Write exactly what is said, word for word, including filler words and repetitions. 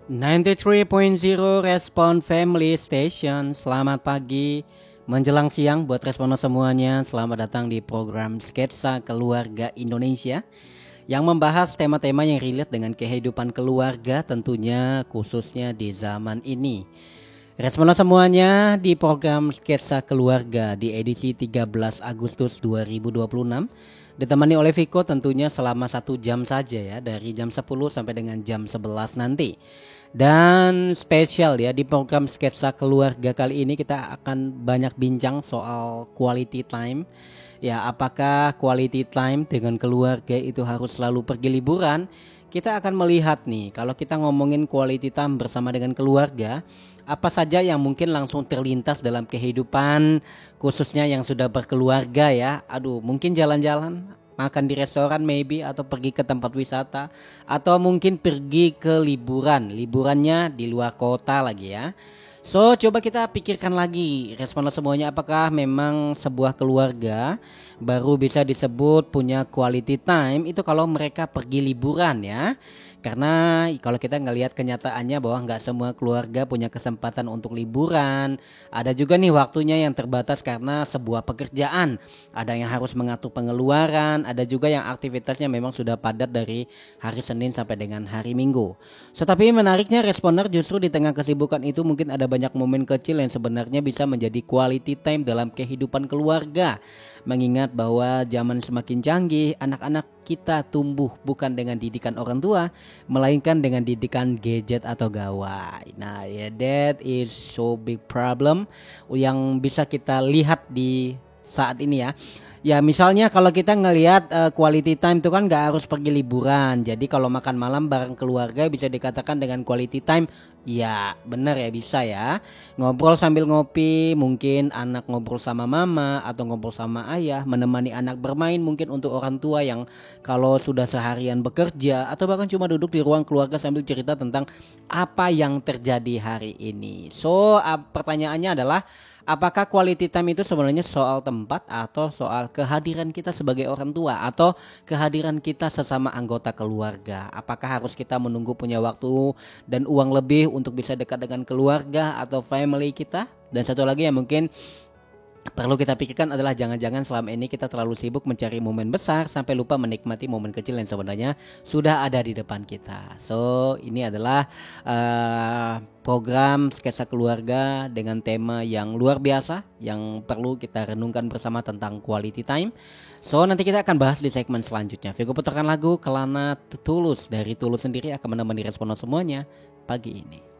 sembilan puluh tiga titik nol Respon Family Station. Selamat pagi menjelang siang buat responer semuanya. Selamat datang di program Sketsa Keluarga Indonesia yang membahas tema-tema yang relate dengan kehidupan keluarga, tentunya khususnya di zaman ini. Responer semuanya, di program Sketsa Keluarga di edisi tiga belas Agustus dua ribu dua puluh enam ditemani oleh Viko tentunya selama satu jam saja ya, dari jam sepuluh sampai dengan jam sebelas nanti. Dan spesial ya, di program Sketsa Keluarga kali ini kita akan banyak bincang soal quality time. Ya, apakah quality time dengan keluarga itu harus selalu pergi liburan? Kita akan melihat nih, kalau kita ngomongin quality time bersama dengan keluarga, apa saja yang mungkin langsung terlintas dalam kehidupan, khususnya yang sudah berkeluarga ya. Aduh, mungkin jalan-jalan, makan di restoran maybe, atau pergi ke tempat wisata, atau mungkin pergi ke liburan, liburannya di luar kota lagi ya. So, coba kita pikirkan lagi, responden semuanya, apakah memang sebuah keluarga baru bisa disebut punya quality time itu kalau mereka pergi liburan ya. Karena kalau kita ngelihat kenyataannya bahwa nggak semua keluarga punya kesempatan untuk liburan. Ada juga nih waktunya yang terbatas karena sebuah pekerjaan. Ada yang harus mengatur pengeluaran, ada juga yang aktivitasnya memang sudah padat dari hari Senin sampai dengan hari Minggu. So, tapi menariknya responder justru di tengah kesibukan itu mungkin ada banyak momen kecil yang sebenarnya bisa menjadi quality time dalam kehidupan keluarga. Mengingat bahwa zaman semakin canggih, anak-anak kita tumbuh bukan dengan didikan orang tua, melainkan dengan didikan gadget atau gawai. Nah, ya, that is so big problem yang bisa kita lihat di saat ini ya. Ya, misalnya kalau kita ngelihat uh, quality time itu kan nggak harus pergi liburan. Jadi kalau makan malam bareng keluarga bisa dikatakan dengan quality time. Ya benar ya, bisa ya. Ngobrol sambil ngopi, mungkin anak ngobrol sama mama atau ngobrol sama ayah, menemani anak bermain mungkin untuk orang tua yang kalau sudah seharian bekerja, atau bahkan cuma duduk di ruang keluarga sambil cerita tentang apa yang terjadi hari ini. So uh, pertanyaannya adalah, apakah quality time itu sebenarnya soal tempat atau soal kehadiran kita sebagai orang tua atau kehadiran kita sesama anggota keluarga? Apakah harus kita menunggu punya waktu dan uang lebih untuk bisa dekat dengan keluarga atau family kita? Dan satu lagi yang mungkin perlu kita pikirkan adalah jangan-jangan selama ini kita terlalu sibuk mencari momen besar sampai lupa menikmati momen kecil yang sebenarnya sudah ada di depan kita. So, ini adalah uh, program Sketsa Keluarga dengan tema yang luar biasa yang perlu kita renungkan bersama tentang quality time. So, nanti kita akan bahas di segmen selanjutnya. Viko putarkan lagu Kelana Tulus dari Tulus sendiri akan menemani responden semuanya pagi ini.